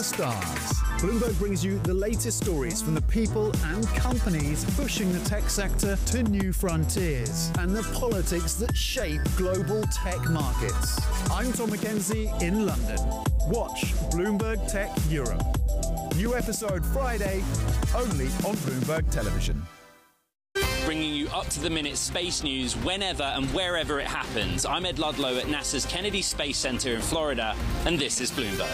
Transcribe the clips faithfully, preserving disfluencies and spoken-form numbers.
Stars. Bloomberg brings you the latest stories from the people and companies pushing the tech sector to new frontiers and the politics that shape global tech markets. I'm Tom Mackenzie in London. Watch Bloomberg Tech Europe. New episode Friday, only on Bloomberg Television. Bringing you up-to-the-minute space news whenever and wherever it happens. I'm Ed Ludlow at NASA's Kennedy Space Center in Florida, and this is Bloomberg.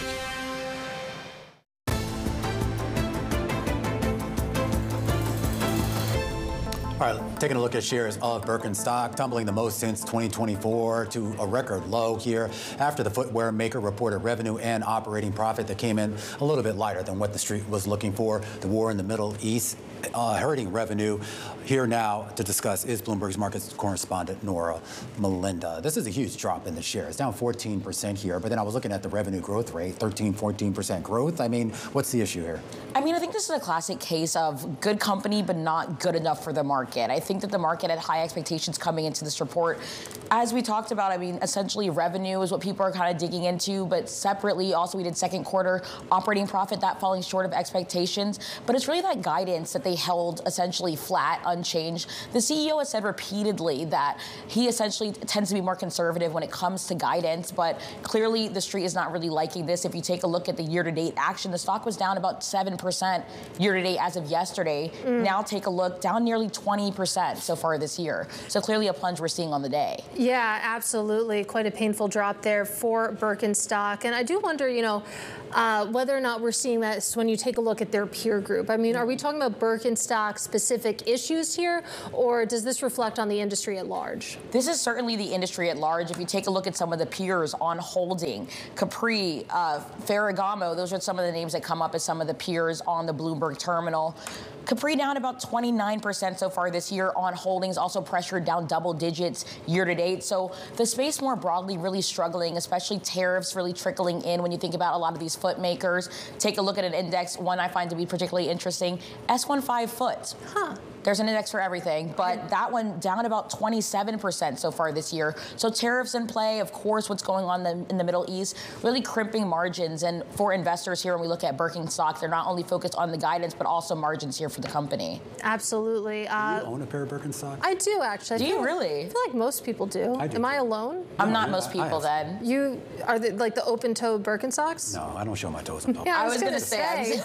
All right, taking a look at shares of Birkenstock, tumbling the most since twenty twenty-four to a record low here after the footwear maker reported revenue and operating profit that came in a little bit lighter than what the street was looking for. The war in the Middle East uh, hurting revenue. Here now to discuss is Bloomberg's markets correspondent Nora Melinda. This is a huge drop in the shares, down fourteen percent here. But then I was looking at the revenue growth rate, thirteen, fourteen percent growth. I mean, what's the issue here? I mean, I think this is a classic case of good company, but not good enough for the market. I think that the market had high expectations coming into this report. As we talked about, I mean, essentially revenue is what people are kind of digging into, but separately, also we did second quarter operating profit, that falling short of expectations. But it's really that guidance that they held essentially flat, unchanged. The C E O has said repeatedly that he essentially tends to be more conservative when it comes to guidance, but clearly the street is not really liking this. If you take a look at the year-to-date action, the stock was down about seven percent year-to-date as of yesterday. Mm. Now take a look, down nearly twenty percent so far this year. So clearly a plunge we're seeing on the day. Yeah, absolutely. Quite a painful drop there for Birkenstock. And I do wonder, you know, uh, whether or not we're seeing that when you take a look at their peer group. I mean, are we talking about Birkenstock specific issues here, or does this reflect on the industry at large? This is certainly the industry at large. If you take a look at some of the peers on holding, Capri, uh, Ferragamo, those are some of the names that come up as some of the peers on the Bloomberg terminal. Capri down about twenty-nine percent so far this year on holdings, also pressured down double digits year to date. So the space more broadly really struggling, especially tariffs really trickling in when you think about a lot of these foot makers. Take a look at an index, one I find to be particularly interesting, S fifteen foot. Huh. There's an index for everything, but that one down about twenty-seven percent so far this year. So tariffs in play, of course, what's going on in the, in the Middle East, really crimping margins. And for investors here, when we look at Birkenstock, they're not only focused on the guidance, but also margins here for the company. Absolutely. Uh, do you own a pair of Birkenstock? I do, actually. Do I you like, really? I feel like most people do. I do Am too. I alone? I'm no, not no, most people then. You are the, like the open-toed Birkenstocks? No, I don't show my toes on top. Yeah, I was, I was gonna, gonna say.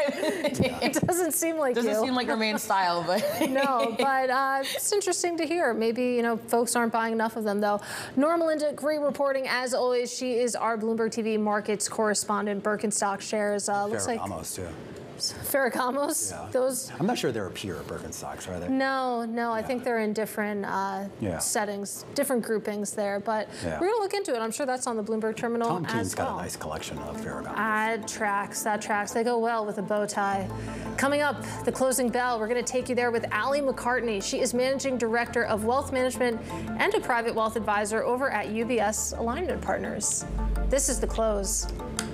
say. It doesn't seem like Doesn't you. seem like your main style, but no, but uh, it's interesting to hear. Maybe, you know, folks aren't buying enough of them, though. Nora Melinda, great reporting as always. She is our Bloomberg T V markets correspondent. Birkenstock shares uh, looks like almost, yeah. Ferragamos. Yeah. Those. I'm not sure they're a peer of Birkenstocks, are they? No, no. I Yeah. think they're in different uh, yeah. settings, different groupings there. But Yeah. we're gonna look into it. I'm sure that's on the Bloomberg terminal Tom Keen's as got well. a nice collection of Ferragamo. That tracks, that tracks. They go well with a bow tie. Coming up, the closing bell, we're going to take you there with Allie McCartney. She is Managing Director of Wealth Management and a Private Wealth Advisor over at U B S Alignment Partners. This is The Close.